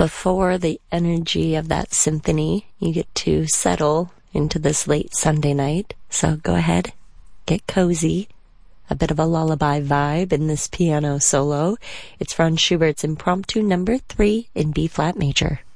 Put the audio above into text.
Before the energy of that symphony, you get to settle into this late Sunday night. So go ahead, get cozy. A bit of a lullaby vibe in this piano solo. It's Franz Schubert's Impromptu number 3 in B-flat major.